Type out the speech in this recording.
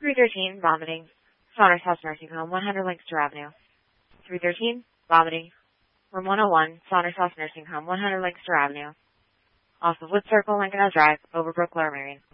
313, vomiting. Saunders House Nursing Home, 100 Lancaster Avenue. 313, vomiting. Room 101, Saunders House Nursing Home, 100 Lancaster Avenue. Off of Wood Circle, Lincoln Hill Drive, Overbrook, Lower Marion.